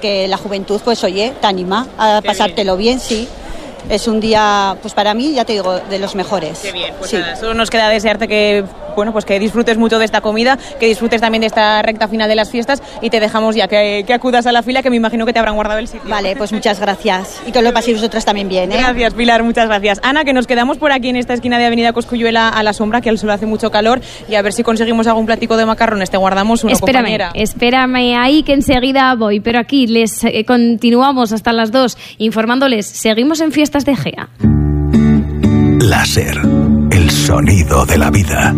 que la juventud, pues oye, te anima a pasártelo bien, sí. Es un día, pues para mí, ya te digo, de los mejores. Qué bien, pues sí. nada, solo nos queda desearte que, bueno, pues que disfrutes mucho de esta comida, que disfrutes también de esta recta final de las fiestas y te dejamos ya que acudas a la fila, que me imagino que te habrán guardado el sitio. Vale, pues muchas gracias y que os lo paséis vosotras también bien, ¿eh? Gracias, Pilar, muchas gracias. Ana, que nos quedamos por aquí en esta esquina de Avenida Cosculluela a la sombra, que al sol hace mucho calor, y a ver si conseguimos algún platico de macarrones. Te guardamos uno, compañera. Espérame ahí que enseguida voy, pero aquí les continuamos hasta las 2 informándoles. Seguimos en Fiestas de Egea. Láser, el sonido de la vida.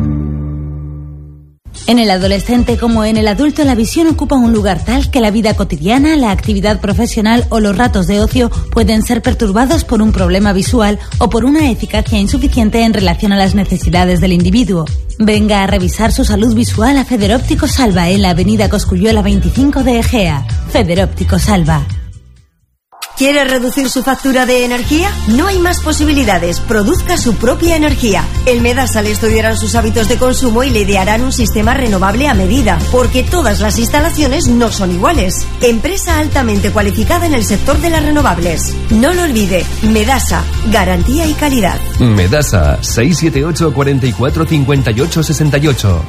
En el adolescente como en el adulto, la visión ocupa un lugar tal que la vida cotidiana, la actividad profesional o los ratos de ocio pueden ser perturbados por un problema visual o por una eficacia insuficiente en relación a las necesidades del individuo. Venga a revisar su salud visual a Federóptico Salva en la Avenida Cosculluela 25 de Egea. Federóptico Salva. ¿Quiere reducir su factura de energía? No hay más posibilidades. Produzca su propia energía. En Medasa le estudiarán sus hábitos de consumo y le idearán un sistema renovable a medida, porque todas las instalaciones no son iguales. Empresa altamente cualificada en el sector de las renovables. No lo olvide. Medasa, garantía y calidad. Medasa, 678 44 58 68.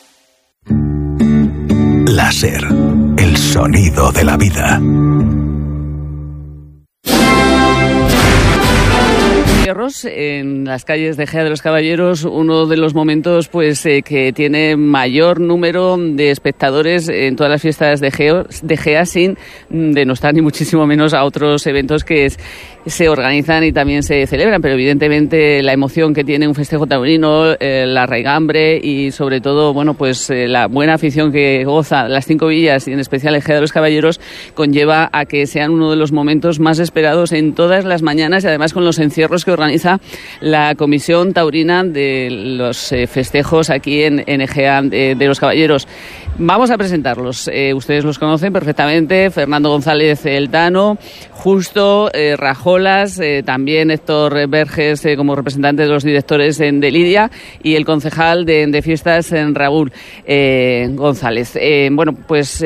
Láser, el sonido de la vida. En las calles de Egea de los Caballeros, uno de los momentos pues que tiene mayor número de espectadores en todas las fiestas de Egea, sin denostar ni muchísimo menos a otros eventos que se organizan y también se celebran, pero evidentemente la emoción que tiene un festejo taurino, la raigambre y sobre todo, bueno, pues la buena afición que goza las 5 villas y en especial Egea de los Caballeros conlleva a que sean uno de los momentos más esperados en todas las mañanas y además con los encierros que organiza la Comisión Taurina de los festejos aquí en Egea de los Caballeros. Vamos a presentarlos. Ustedes los conocen perfectamente. Fernando González El Tano, Justo, Rajolas, también Héctor Verges como representante de los directores de Lidia y el concejal de fiestas Raúl González. Bueno, pues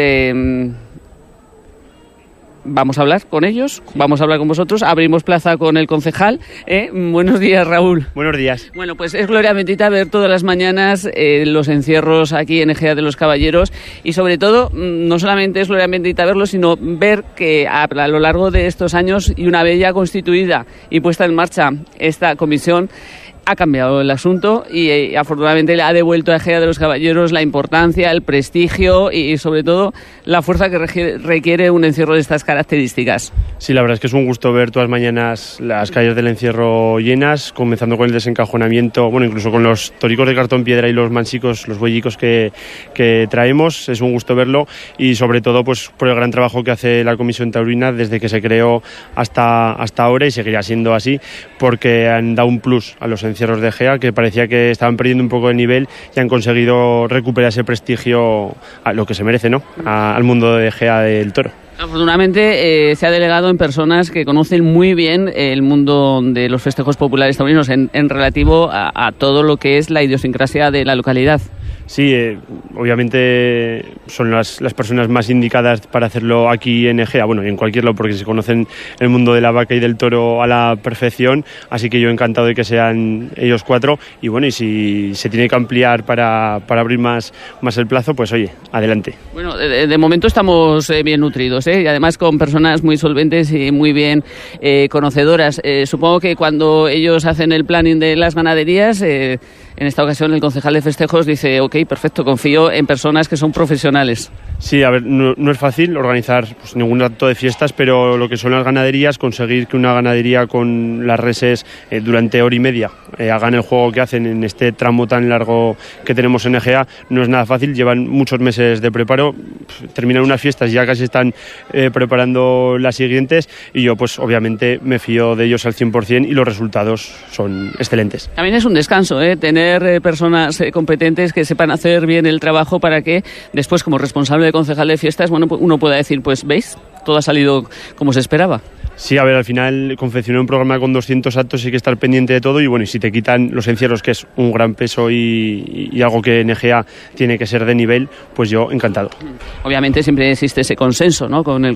vamos a hablar con ellos, vamos a hablar con vosotros, abrimos plaza con el concejal. Buenos días, Raúl. Buenos días. Bueno, pues es gloria bendita ver todas las mañanas los encierros aquí en Egea de los Caballeros y sobre todo, no solamente es gloria bendita verlos, sino ver que a lo largo de estos años y una vez ya constituida y puesta en marcha esta comisión, ha cambiado el asunto y afortunadamente le ha devuelto a Egea de los Caballeros la importancia, el prestigio y sobre todo la fuerza que requiere un encierro de estas características. Sí, la verdad es que es un gusto ver todas las mañanas las calles del encierro llenas, comenzando con el desencajonamiento, bueno, incluso con los toricos de cartón piedra y los mansicos, los bueyicos que traemos. Es un gusto verlo y sobre todo pues por el gran trabajo que hace la Comisión Taurina desde que se creó hasta ahora y seguirá siendo así porque han dado un plus a los encierros de Egea que parecía que estaban perdiendo un poco de nivel y han conseguido recuperar ese prestigio a lo que se merece, ¿no? Al mundo de Egea del toro. Afortunadamente se ha delegado en personas que conocen muy bien el mundo de los festejos populares taurinos en relativo a todo lo que es la idiosincrasia de la localidad. Sí, obviamente son las personas más indicadas para hacerlo aquí en Egea, bueno, y en cualquier lado, porque se conocen el mundo de la vaca y del toro a la perfección, así que yo encantado de que sean ellos 4, y bueno, y si se tiene que ampliar para abrir más el plazo, pues oye, adelante. Bueno, de momento estamos bien nutridos, y además con personas muy solventes y muy bien conocedoras. Supongo que cuando ellos hacen el planning de las ganaderías, en esta ocasión el concejal de festejos dice, ok, perfecto, confío en personas que son profesionales. Sí, a ver, no es fácil organizar pues, ningún acto de fiestas, pero lo que son las ganaderías, conseguir que una ganadería con las reses durante hora y media hagan el juego que hacen en este tramo tan largo que tenemos en Egea, no es nada fácil, llevan muchos meses de preparo, terminan unas fiestas y ya casi están preparando las siguientes y yo pues obviamente me fío de ellos al 100% y los resultados son excelentes. También es un descanso, tener personas competentes que sepan hacer bien el trabajo para que después como responsable de concejal de fiestas, bueno, uno pueda decir, pues veis, todo ha salido como se esperaba. Sí, a ver, al final confeccionar un programa con 200 actos hay que estar pendiente de todo y bueno, y si te quitan los encierros, que es un gran peso y algo que en Egea tiene que ser de nivel, pues yo encantado. Obviamente siempre existe ese consenso, ¿no?, con el